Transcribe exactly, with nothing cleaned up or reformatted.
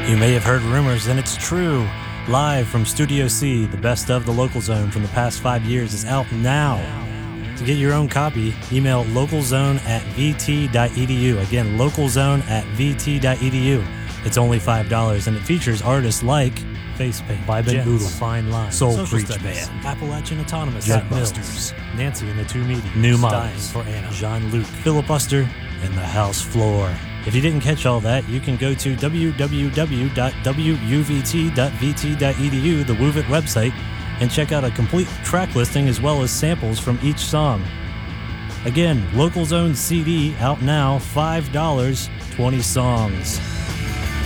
You may have heard rumors, and it's true. Live from Studio C, the best of the Local Zone from the past five years is out now. To get your own copy, email localzone at vt.edu. Again, localzone at vt.edu. It's only five dollars, and it features artists like Facepaint, Vibe and Boodle, Fine Line, Soul Preach Band, Appalachian Autonomous, Jack Mills, Nancy and the Two Meetings, New Minds for Anna, Jean-Luc, Filibuster, and The House Floor. If you didn't catch all that, you can go to w w w dot w u v t dot v t dot e d u, the Woovit website, and check out a complete track listing as well as samples from each song. Again, Local Zone C D out now, five dollars, twenty songs.